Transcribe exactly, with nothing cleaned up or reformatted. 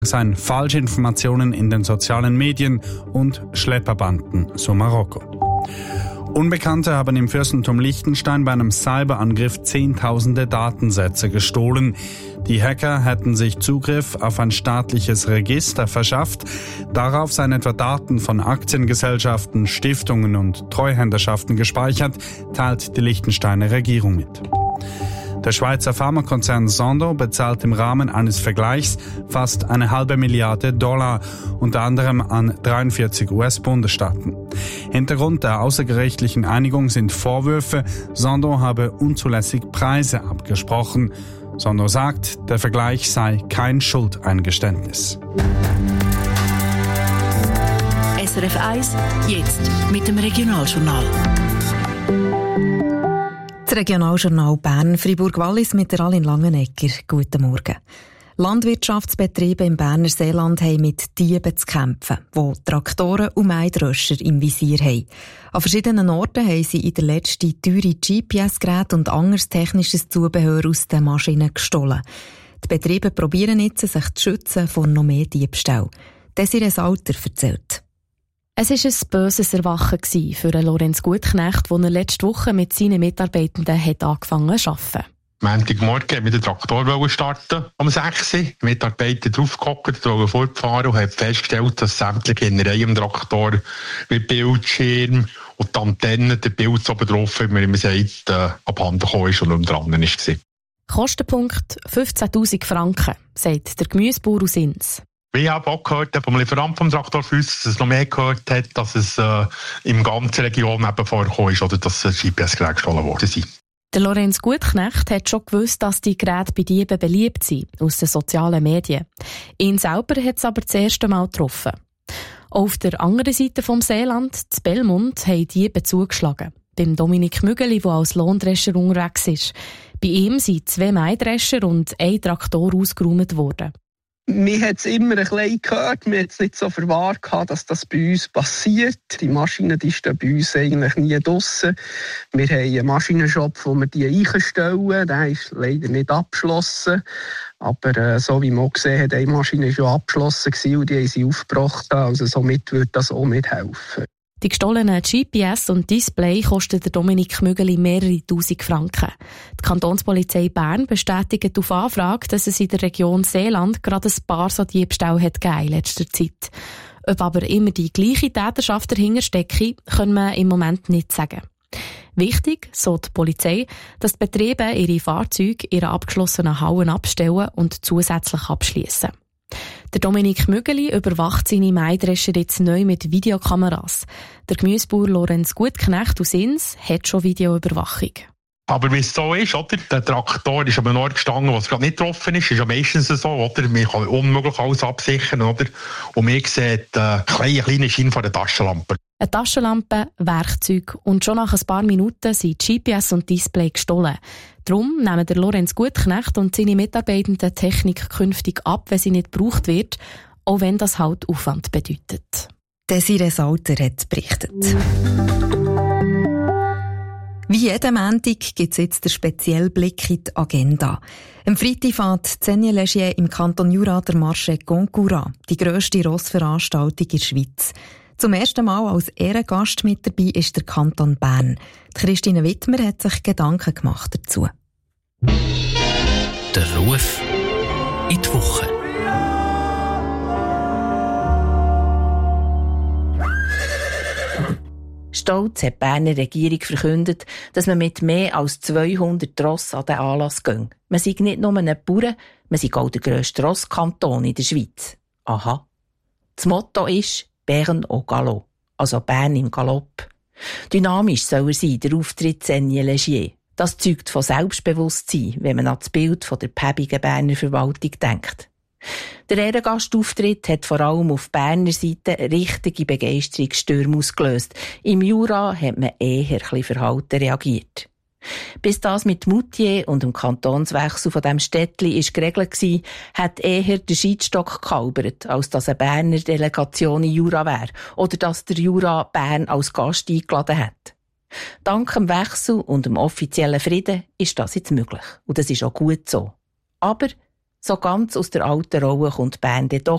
seien Falschinformationen in den sozialen Medien und Schlepperbanden, so Marokko. Unbekannte haben im Fürstentum Liechtenstein bei einem Cyberangriff zehntausende Datensätze gestohlen. Die Hacker hätten sich Zugriff auf ein staatliches Register verschafft. Darauf seien etwa Daten von Aktiengesellschaften, Stiftungen und Treuhänderschaften gespeichert, teilt die Liechtensteiner Regierung mit. Der Schweizer Pharmakonzern Sandoz bezahlt im Rahmen eines Vergleichs fast eine halbe Milliarde Dollar, unter anderem an dreiundvierzig U S-Bundesstaaten. Hintergrund der außergerichtlichen Einigung sind Vorwürfe, Sandoz habe unzulässig Preise abgesprochen. Sandoz sagt, der Vergleich sei kein Schuldeingeständnis. S R F eins, jetzt mit dem Regionaljournal. Das Regionaljournal Bern-Fribourg-Wallis mit der Aline Langenegger. Guten Morgen. Landwirtschaftsbetriebe im Berner Seeland haben mit Dieben zu kämpfen, die Traktoren und Mähdröscher im Visier haben. An verschiedenen Orten haben sie in der letzten teure G P S-Geräte und anderes technisches Zubehör aus den Maschinen gestohlen. Die Betriebe probieren jetzt, sich zu schützen vor noch mehr Diebstahl. Desiree Salter erzählt. Es war ein böses Erwachen für Lorenz Gutknecht, als er letzte Woche mit seinen Mitarbeitenden hat angefangen zu arbeiten. Montagmorgen wollten wir den Traktor starten. Um sechs Uhr. Die Mitarbeiter draufgehockt, wollten fortfahren und haben festgestellt, dass sämtliche Innereien im Traktor mit Bildschirm und die Antenne, der Bild oben drauf, wie man immer sagt, äh, abhanden gekommen ist und nicht mehr dran war. Kostenpunkt fünfzehntausend Franken, sagt der Gemüsebauer aus Ins. Ich habe auch gehört vom Lieferant vom Traktor für uns, dass es noch mehr gehört hat, dass es äh, im ganzen Region eben vorgekommen ist oder dass G P S-Geräte gestohlen worden sind. Der Lorenz Gutknecht hat schon gewusst, dass die Geräte bei Dieben beliebt sind, aus den sozialen Medien. Ihn selber hat es aber das erste Mal getroffen. Auf der anderen Seite vom Seeland, in Belmont, haben Diebe zugeschlagen. Beim Dominik Mügeli, der als Lohndrescher unterwegs ist. Bei ihm sind zwei Mähdrescher und ein Traktor ausgeräumt worden. Wir haben es immer ein bisschen gehört, wir haben es nicht so für wahr gehabt, dass das bei uns passiert. Die Maschinen die stehen bei uns eigentlich nie draussen. Wir haben einen Maschinenshop, wo wir die einstellen. Der ist leider nicht abgeschlossen. Aber äh, so wie man auch gesehen hat, eine Maschine war schon abgeschlossen und die haben sie aufgebracht. Also somit würde das auch nicht helfen. Die gestohlenen G P S und Display kosten der Dominik Mügeli mehrere tausend Franken. Die Kantonspolizei Bern bestätigt auf Anfrage, dass es in der Region Seeland gerade ein paar so Diebstähle hat gegeben in letzter Zeit. Ob aber immer die gleiche Täterschaft dahinter stecke, können wir im Moment nicht sagen. Wichtig, so die Polizei, dass die Betriebe ihre Fahrzeuge ihre abgeschlossenen Hallen abstellen und zusätzlich abschließen. Der Dominik Mügeli überwacht seine Mähdrescher jetzt neu mit Videokameras. Der Gemüsebauer Lorenz Gutknecht aus Ins hat schon Videoüberwachung. Aber wie es so ist, oder? Der Traktor ist an einem Ort gestanden, wo es gerade nicht getroffen ist. Ist ja meistens so, oder? Man kann unmöglich alles absichern, oder? Und man sieht äh, einen kleinen Schein von der Taschenlampe. Eine Taschenlampe, Werkzeug und schon nach ein paar Minuten sind G P S und Display gestohlen. Darum nehmen der Lorenz Gutknecht und seine Mitarbeitenden Technik künftig ab, wenn sie nicht gebraucht wird, auch wenn das halt Aufwand bedeutet. Desiree Salter hat berichtet. Wie jeden Montag gibt es jetzt den speziellen Blick in die Agenda. Am Freitag fährt Zenia Legier im Kanton Jura der Marché Concours, die grösste Rossveranstaltung in der Schweiz. Zum ersten Mal als Ehrengast mit dabei ist der Kanton Bern. Die Christine Wittmer hat sich Gedanken gemacht dazu. Der Ruf in die Woche. Stolz hat die Berner Regierung verkündet, dass man mit mehr als zweihundert Ross an den Anlass geht. Man sei nicht nur ein Bauern, man sei auch der grösste Rosskanton in der Schweiz. Aha. Das Motto ist Bern au Galop, also Bern im Galopp. Dynamisch soll er sein, der Auftritt Zenia Legier. Das zeugt von Selbstbewusstsein, wenn man an das Bild von der päbigen Berner Verwaltung denkt. Der Ehrengastauftritt hat vor allem auf Berner Seite richtige Begeisterungsstürme ausgelöst. Im Jura hat man eher ein bisschen verhalten reagiert. Bis das mit Moutier und dem Kantonswechsel von dem Städtli ist geregelt war, hat eher der Scheidstock gekalbert, als dass eine Berner Delegation in Jura wäre oder dass der Jura Bern als Gast eingeladen hat. Dank dem Wechsel und dem offiziellen Frieden ist das jetzt möglich. Und das ist auch gut so. Aber so ganz aus der alten Rolle kommt Bern doch